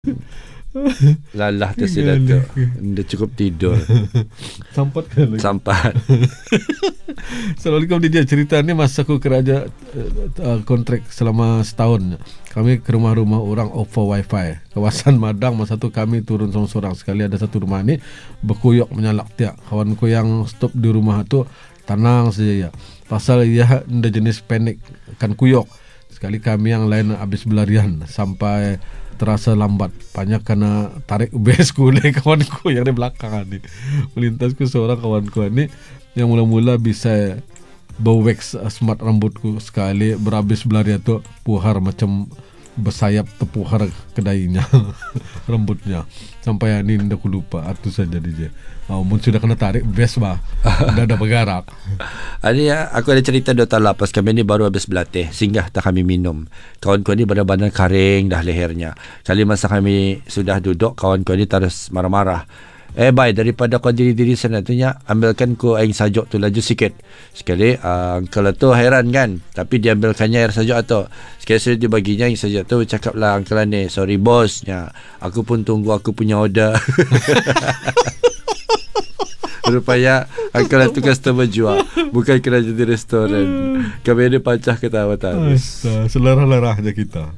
Lalah tersilap tu. Dia cukup tidur. Sampat kan lagi. Sampat. Assalamualaikum dia cerita ni masa aku kerja kontrak selama setahun. Kami ke rumah-rumah orang offer wifi. Kawasan Madang masa tu kami turun seorang-seorang. Sekali ada satu rumah ni berkuyok menyalak tiak. Kawanku yang stop di rumah tu tenang saja ya. Pasal ia ada jenis panik kan kuyok. Sekali kami yang lain habis berlarian sampai terasa lambat. Banyak karena tarik ubesku oleh kawanku yang di belakang ni. Melintasku seorang kawanku ni yang mula-mula bisa bau wax smart rambutku sekali berhabis berlarian tu puhar macam bersayap terpuhar kedainya rambutnya sampai ni ndak aku lupa itu saja dia. Mun sudah kena tarik best bah. Dah ada bergerak. Ini ya, aku ada cerita 2 tahun lepas. Kami ni baru habis berlatih, singgah tak kami minum. Kawan-kawan ni benar-benar kering dah lehernya. Kali masa kami sudah duduk, kawan-kawan ni terus marah-marah. Bye, daripada kau diri-diri sana tu nya, ambilkan ku air sajuk tu laju sikit. Sekali uncle tu heran kan, tapi dia ambilkannya air sajuk tu. Sekali sudah dibaginya air sajuk tu, cakaplah uncle ni, sorry bosnya, aku pun tunggu aku punya order. Rupanya uncle tu customer jual, bukan kerja di restoran. Kami ni pacah ketawa terus. Selerah-lerahnya kita.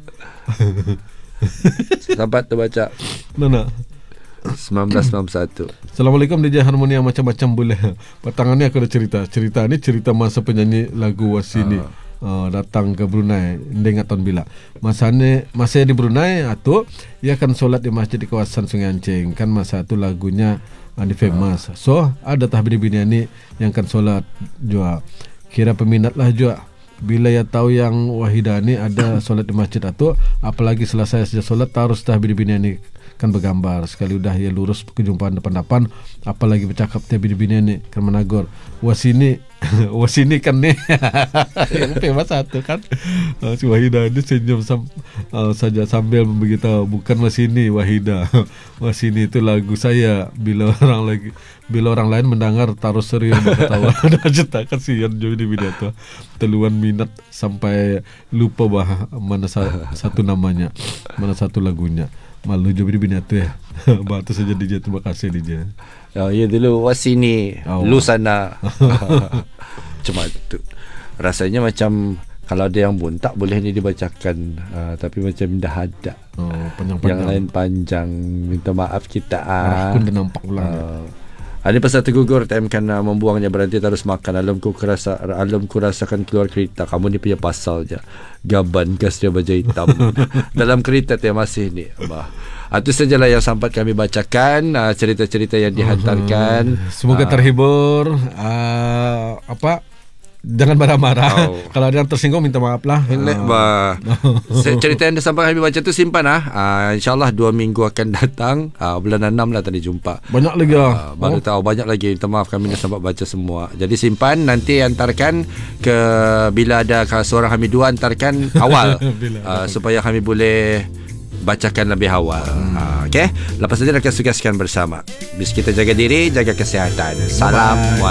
Sampai tu baca Mana? 1991. Assalamualaikum DJ Harmoni yang macam-macam boleh. Pertangan ni aku ada cerita ni cerita masa penyanyi lagu Wasini datang ke Brunei. Dia ingat tahun bila masa di Brunei atau ia akan solat di masjid di kawasan Sungai Ancing. Kan masa tu lagunya di famous. So ada bini-bini ni yang akan solat juga. Kira peminat lah juga. Bila ia tahu yang Wahidah ni ada solat di masjid atau apalagi selesai sejak solat terus bini-bini ni kan bergambar. Sekali udah ia lurus kejumpaan depan-depan apalagi bercakap bini-bini ni kan menagur wasini kan ni. Yang famous satu kan si Wahidah ni senyum saja sambil memberitahu bukan wasini Wahidah. Wasini itu lagu saya. Bila orang lain mendengar taruh serius berketawa. Dah cerita kasihan jadi video tu teluan minat sampai lupa mana satu namanya, mana satu lagunya. Malu juga bini tu ya. Batu saja DJ, terima kasih DJ. Ya dulu wasini, lu sana. Cuma tu rasanya macam kalau ada yang buntak boleh ni dibacakan, tapi macam dah ada. Panjang-panjang. Yang lain panjang. Minta maaf kita. Pun dah nampak ulang. Ini pasal tergugur time kan membuangnya berhenti terus makan. Alamku rasakan keluar kereta. Kamu ni punya pasal je. Gaban gas dia baju hitam. Dalam kereta tu masih ni. Itu sajalah yang sempat kami bacakan, cerita-cerita yang dihantarkan. Semoga terhibur. Jangan marah-marah. Kalau ada yang tersinggung minta maaf lah. Cerita yang sampai kami baca tu simpan InsyaAllah 2 minggu akan datang. Bulan 6 lah tadi jumpa. Banyak lagi baru tahu banyak lagi. Minta maaf kami dah sempat baca semua. Jadi simpan, nanti antarkan ke bila ada seorang kami dua antarkan awal. Supaya kami boleh bacakan lebih awal. Okay. Lepas itu akan tugaskan bersama. Bis kita jaga diri, jaga kesihatan. Assalamualaikum.